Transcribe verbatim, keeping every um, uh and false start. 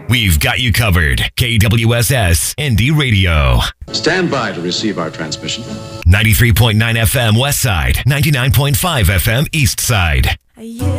We've got you covered. K W S S Indie Radio. Stand by to receive our transmission. ninety-three point nine F M West Side, ninety-nine point five F M East Side. Yeah.